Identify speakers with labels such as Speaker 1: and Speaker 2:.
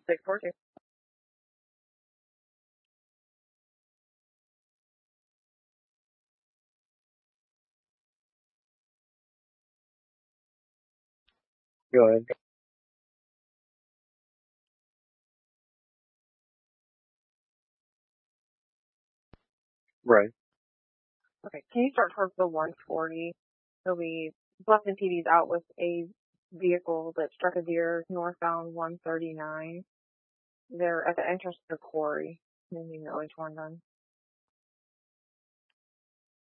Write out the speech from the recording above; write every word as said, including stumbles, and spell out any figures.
Speaker 1: six four two.
Speaker 2: Go ahead. Right.
Speaker 1: Okay, can you start towards the one forty? So we busting T Vs out with a vehicle that struck a deer northbound one thirty-nine. They're at the entrance to the quarry. And you know which one then.